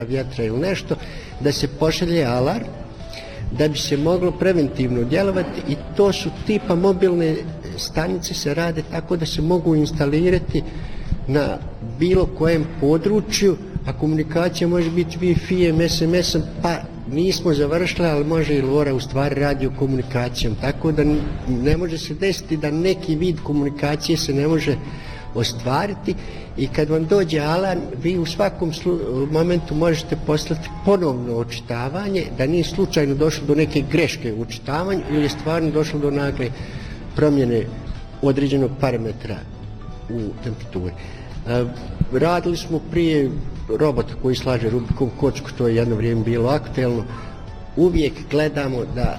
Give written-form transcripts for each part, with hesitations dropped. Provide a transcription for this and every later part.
vjetra ili nešto, da se pošalje alarm, da bi se moglo preventivno djelovati i to su tipa mobilne stanice se rade tako da se mogu instalirati na bilo kojem području, a komunikacija može biti Wi-Fi, SMS-om, pa nismo završili, ali može i LoRa u stvari radio komunikacijom, tako da ne može se desiti da neki vid komunikacije se ne može ostvariti i kad vam dođe alarm, vi u svakom momentu možete poslati ponovno očitavanje, da nije slučajno došlo do neke greške u očitavanju ili je stvarno došlo do nagle promjene određenog parametra u temperaturi. Radili smo prije robota koji slaže Rubikovu kocku, to je jedno vrijeme bilo aktuelno. Uvijek gledamo da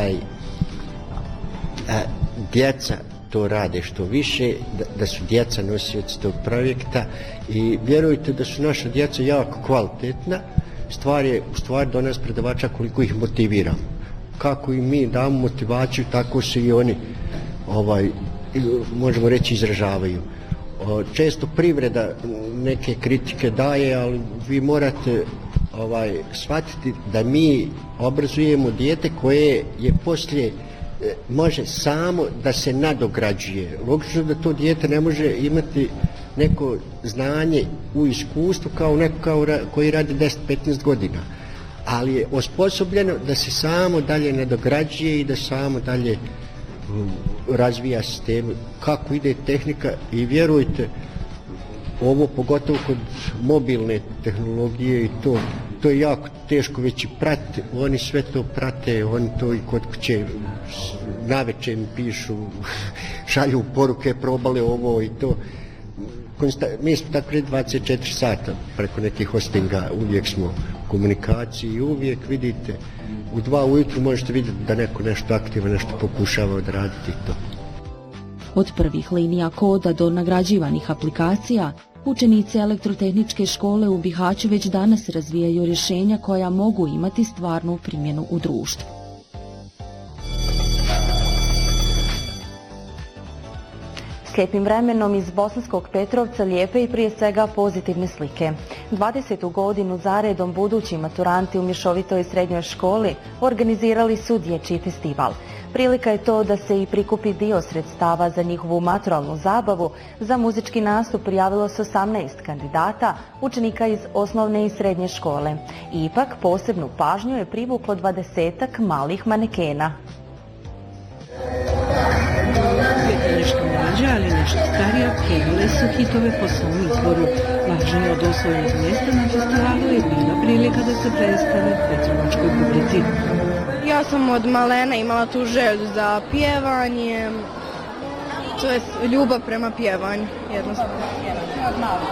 djeca to rade što više, da su djeca nosioci tog projekta i vjerujte da su naša djeca jako kvalitetna. Stvar je u stvari do nas predavača koliko ih motiviramo. Kako i mi damo motivaciju, tako se i oni možemo reći izražavaju. Često privreda neke kritike daje, ali vi morate shvatiti da mi obrazujemo dijete koje je poslije može samo da se nadograđuje. Logično da to dijete ne može imati neko znanje u iskustvu kao neko koji radi 10-15 godina, ali je osposobljeno da se samo dalje nadograđuje i da samo dalje razvija sistem, kako ide tehnika i vjerujte, ovo pogotovo kod mobilne tehnologije i to je jako teško već i pratiti, oni sve to prate, oni to i kod kuće navečer mi pišu, šalju poruke, probale ovo i to. Mi smo tako 24 sata preko nekih hostinga, uvijek smo u komunikaciji i uvijek vidite u 2 ujutru možete vidjeti da neko nešto aktivno, nešto pokušava odraditi i to. Od prvih linija koda do nagrađivanih aplikacija, učenici elektrotehničke škole u Bihaću već danas razvijaju rješenja koja mogu imati stvarnu primjenu u društvu. S lijepim vremenom iz Bosanskog Petrovca lijepe i prije svega pozitivne slike. 20. godinu zaredom budući maturanti u Mješovitoj srednjoj školi organizirali su dječji festival. Prilika je to da se i prikupi dio sredstava za njihovu maturalnu zabavu. Za muzički nastup prijavilo se 18 kandidata, učenika iz osnovne i srednje škole. Ipak posebnu pažnju je privuklo 20-ak malih manekena. Nešto mlađe, ali nešto starija, pjevale su hitove po svom izboru. Važnije od osvojenih mjesta na festivalu je bila prilika da se predstave petrovačkoj publici. Ja sam od malena imala tu želju za pjevanje, to je ljubav prema pjevanju, jednostavno. Od malog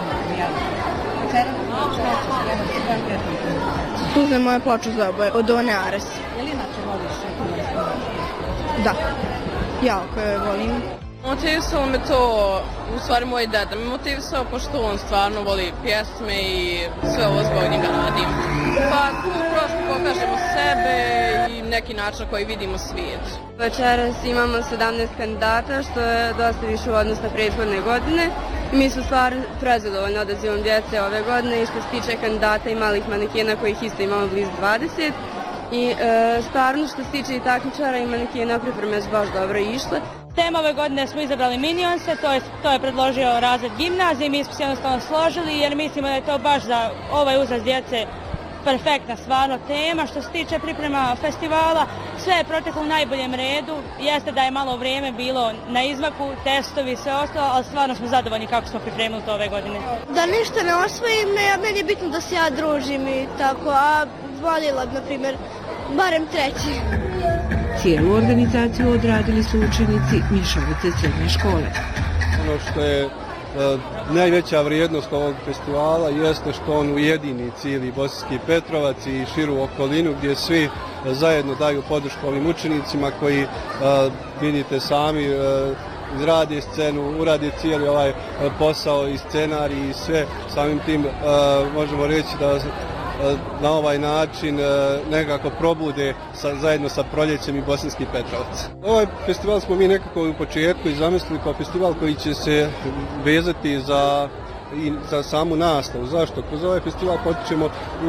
Suze moje plaču za oboje, od One Ares. Je li inače voliš Da, jako je volim. Motivisalo me to, u stvari moj deda me motivisao, pošto on stvarno voli pjesme i sve ovo zbog njega radim. Pa tu prosto pokažemo sebe i neki način koji vidimo svijet. Večeras imamo 17 kandidata, što je dosta više u odnosu na prethodne godine. Mi smo stvarno prezadovoljni odazivom djece ove godine i što se tiče kandidata i malih manekena kojih isto imamo blizu 20. I stvarno što se tiče i takmičara i manekena pripreme su baš dobro išle. Tema ove godine smo izabrali Minionse, to je predložio razred gimnazije, mi smo se jednostavno složili jer mislimo da je to baš za ovaj uzrast djece perfektna stvarno tema. Što se tiče priprema festivala, sve je proteklo u najboljem redu, jeste da je malo vrijeme bilo na izmaku, testovi i sve ostalo, ali stvarno smo zadovoljni kako smo pripremili to ove godine. Da ništa ne osvojim, meni je bitno da se ja družim i tako, a voljela bi, na primjer, barem 3. Cijelu organizaciju odradili su učenici Mješovite srednje škole. Ono što je najveća vrijednost ovog festivala jeste što on ujedini cijeli Bosanski Petrovac i širu okolinu gdje svi zajedno daju podršku ovim učenicima koji, vidite sami, izradi scenu, uradi cijeli ovaj posao i scenarij i sve. Samim tim možemo reći da na ovaj način nekako probude zajedno sa Proljećem i Bosanski Petrovac. Ovaj festival smo mi nekako u početku i zamislili kao festival koji će se vezati za samu nastavu. Zašto? Kroz ovaj festival potičemo